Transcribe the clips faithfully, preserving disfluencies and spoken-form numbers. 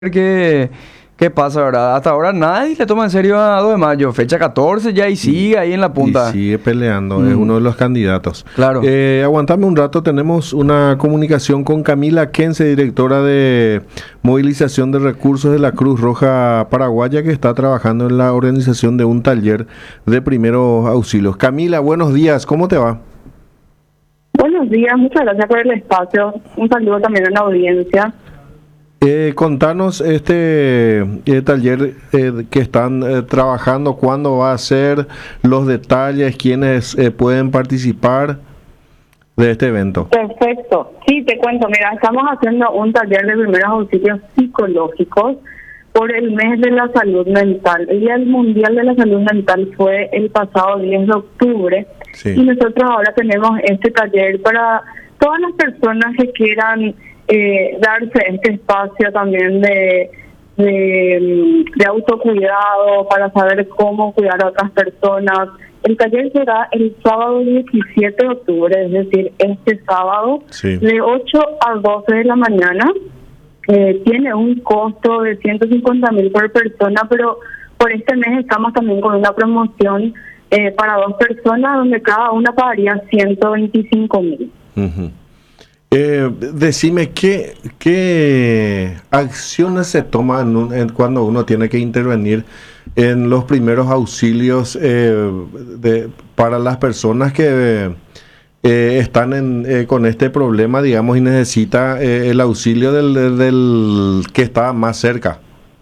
qué, qué pasa, ¿verdad? Hasta ahora nadie le toma en serio a dos de mayo, fecha catorce ya y sigue ahí en la Y punta. sigue peleando, Mm, es uno de los candidatos. claro. Eh, aguantame un rato, tenemos una comunicación con Camila Kense, directora de movilización de recursos de la Cruz Roja Paraguaya, que está trabajando en la organización de un taller de primeros auxilios. Camila, buenos días, ¿cómo te va? Buenos días, muchas gracias por el espacio. Un saludo también a la audiencia. Eh, contanos este eh, taller eh, que están eh, trabajando, cuándo va a ser, los detalles, quiénes eh, pueden participar de este evento. Perfecto. Sí, te cuento. Mira, estamos haciendo un taller de primeros auxilios psicológicos por el mes de la salud mental. El Día Mundial de la Salud Mental fue el pasado diez de octubre. Sí. Y nosotros ahora tenemos este taller para todas las personas que quieran eh, darse este espacio también de, de, de autocuidado, para saber cómo cuidar a otras personas. El taller será el sábado diecisiete de octubre, es decir, este sábado, Sí. de ocho a doce de la mañana. Eh, tiene un costo de ciento cincuenta mil por persona, pero por este mes estamos también con una promoción eh, para dos personas, donde cada una pagaría ciento veinticinco mil. Ujú. Eh, decime, ¿qué, qué acciones se toman en un- en cuando uno tiene que intervenir en los primeros auxilios eh, de, para las personas que eh, están en, eh, con este problema, digamos, y necesita eh, el auxilio del, del, del que está más cerca?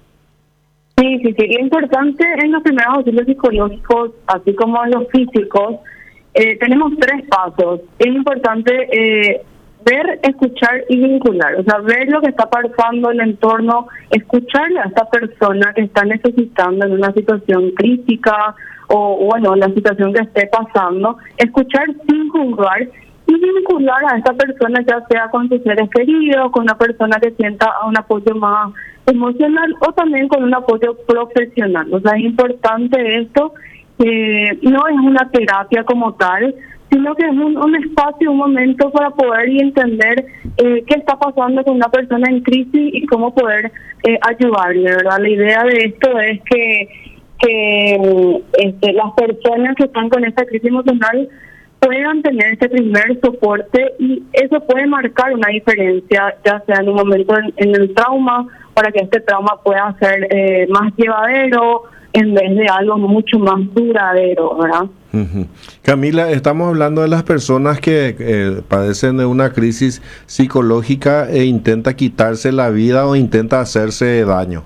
Sí, sí, sí. Lo importante en los primeros auxilios psicológicos, así como en los físicos, eh, tenemos tres pasos. Es importante eh, ver, escuchar y vincular. O sea, ver lo que está pasando en el entorno, escucharle a esta persona que está necesitando en una situación crítica o, bueno, la situación que esté pasando, escuchar sin juzgar y vincular a esta persona, ya sea con sus seres queridos, con una persona que sienta un apoyo más emocional o también con un apoyo profesional. O sea, es importante esto, que no es una terapia como tal, sino que es un, un espacio, un momento para poder y entender eh, qué está pasando con una persona en crisis y cómo poder eh, ayudarle, ¿verdad? La idea de esto es que, que este, las personas que están con esta crisis emocional puedan tener ese primer soporte, y eso puede marcar una diferencia, ya sea en un momento en, en el trauma, para que este trauma pueda ser eh, más llevadero en vez de algo mucho más duradero, ¿verdad? Ujú. Camila, estamos hablando de las personas que eh, padecen de una crisis psicológica e intenta quitarse la vida o intenta hacerse daño.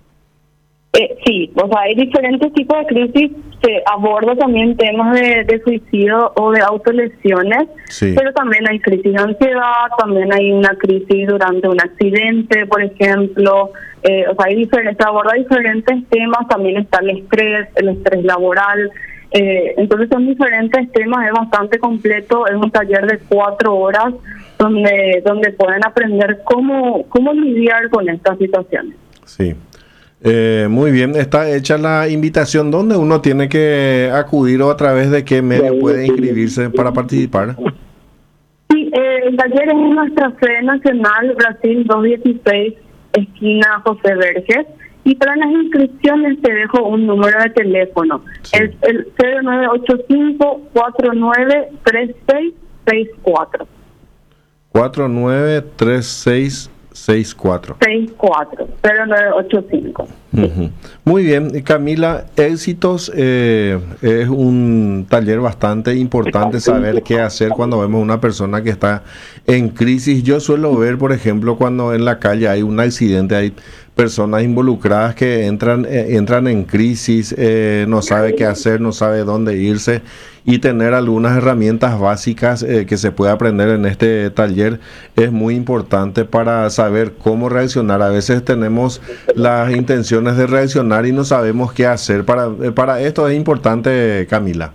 Eh, sí, o sea, hay diferentes tipos de crisis. Se aborda también temas de, de suicidio o de autolesiones, Sí. pero también hay crisis de ansiedad, también hay una crisis durante un accidente, por ejemplo. Eh, o sea, hay diferentes, se aborda diferentes temas. También está el estrés, el estrés laboral. Eh, entonces son diferentes temas, es bastante completo. Es un taller de cuatro horas donde donde pueden aprender cómo cómo lidiar con estas situaciones. Sí. Eh, muy bien, está hecha la invitación. ¿Dónde uno tiene que acudir o a través de qué medio puede inscribirse para participar? Sí, eh, el taller es en nuestra sede nacional, Brasil doscientos dieciséis, esquina José Verges. Y para las inscripciones te dejo un número de teléfono. Sí. Es el cero nueve ocho cinco, cuatro nueve tres seis seis cuatro. cuatro nueve tres seis seis cuatro. seis cuatro, cero nueve ocho cinco. Ujú. Muy bien, Camila, éxitos. Eh, es un taller bastante importante saber qué hacer cuando vemos una persona que está en crisis. Yo suelo ver, por ejemplo, cuando en la calle hay un accidente, hay personas involucradas que entran eh, entran en crisis, eh, no sabe qué hacer, no sabe dónde irse, y tener algunas herramientas básicas eh, que se puede aprender en este taller es muy importante para saber cómo reaccionar. A veces tenemos las intenciones de reaccionar y no sabemos qué hacer. Para, eh, para esto es importante, Camila.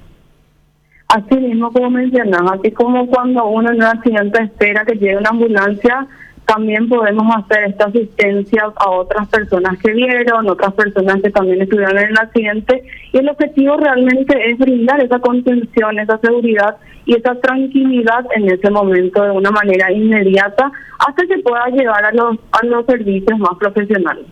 Así mismo como mencionas, así como cuando uno en un accidente espera que llegue una ambulancia, también podemos hacer esta asistencia a otras personas que vieron, otras personas que también estuvieron en el accidente, y el objetivo realmente es brindar esa contención, esa seguridad y esa tranquilidad en ese momento de una manera inmediata hasta que pueda llegar a los, a los servicios más profesionales.